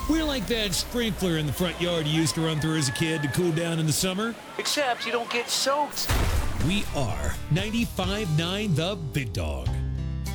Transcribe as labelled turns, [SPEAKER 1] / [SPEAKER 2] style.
[SPEAKER 1] We're like that sprinkler in the front yard you used to run through as a kid to cool down in the summer.
[SPEAKER 2] Except you don't get soaked.
[SPEAKER 1] We are 95.9 The Big Dog.